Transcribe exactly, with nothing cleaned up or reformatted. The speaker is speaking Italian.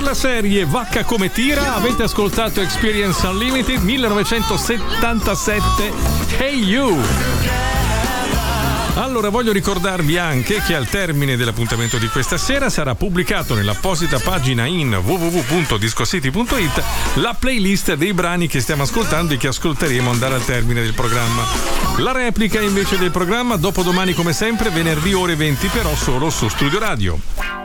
la serie Vacca come tira avete ascoltato Experience Unlimited millenovecentosettantasette, Hey You. Allora voglio ricordarvi anche che al termine dell'appuntamento di questa sera sarà pubblicato nell'apposita pagina in w w w punto disco city punto i t la playlist dei brani che stiamo ascoltando e che ascolteremo andare al termine del programma. La replica invece del programma dopodomani come sempre venerdì ore venti, però solo su Studio Radio.